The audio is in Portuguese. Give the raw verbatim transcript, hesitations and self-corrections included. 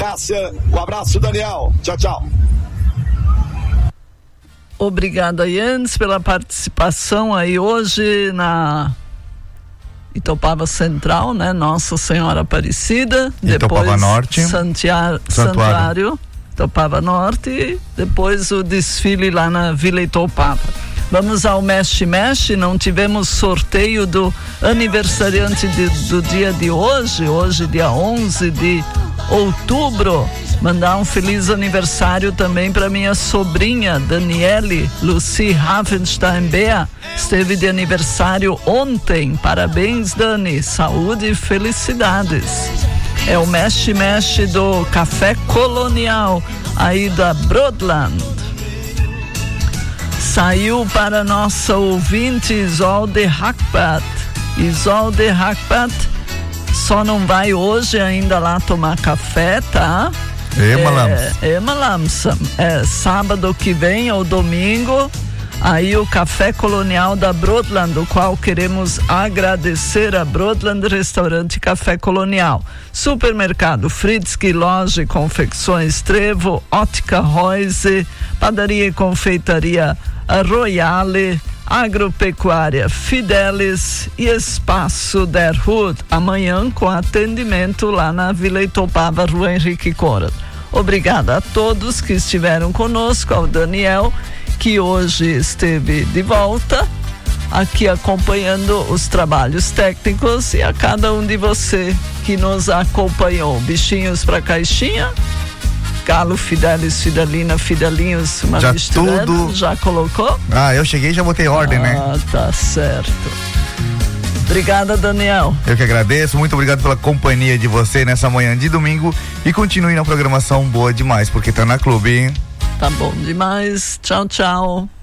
Cássia, um abraço, Daniel. Tchau, tchau. Obrigada, Jens, pela participação aí hoje na Itopava Central, né? Nossa Senhora Aparecida. Itopava depois Norte. Santiar, Santuário. Santuário. Itopava Norte e depois o desfile lá na Vila Itopava. Vamos ao Mexe Mexe. Não tivemos sorteio do aniversariante de, do dia de hoje, hoje dia onze de outubro. Mandar um feliz aniversário também para minha sobrinha Daniele Lucy Ravenstein Bea. Esteve de aniversário ontem. Parabéns, Dani. Saúde e felicidades. É o Mexe Mexe do Café Colonial aí da Broadland. Saiu para nossa ouvinte Isolde Hackbat. Isolde Hackbat só não vai hoje ainda lá tomar café, tá? É, Emalamsam. É sábado que vem ou domingo, aí o Café Colonial da Broadland, o qual queremos agradecer a Broadland Restaurante Café Colonial. Supermercado Fritzky, Loja e Confecções Trevo, Ótica Royce, Padaria e Confeitaria Royale, Agropecuária Fidelis e Espaço Derhood, amanhã com atendimento lá na Vila Itopava, Rua Henrique Cora. Obrigada a todos que estiveram conosco, ao Daniel, que hoje esteve de volta, aqui acompanhando os trabalhos técnicos, e a cada um de você que nos acompanhou. Bichinhos pra caixinha, Galo, Fidelis, Fidelina, Fidelinhos, uma já mistura, tudo... já colocou? Ah, eu cheguei e já botei ordem, ah, né? Ah, tá certo. Obrigada, Daniel. Eu que agradeço, muito obrigado pela companhia de você nessa manhã de domingo, e continue na programação boa demais, porque tá na Clube, hein? Tá bom demais, tchau, tchau.